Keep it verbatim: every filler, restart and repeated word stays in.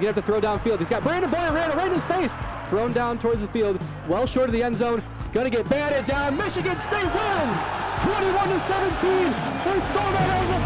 going to have to throw downfield. He's got Brandon Boyer ran right in his face. Thrown down towards the field, well short of the end zone. Going to get batted down. Michigan State wins twenty-one to seventeen. They storm out of the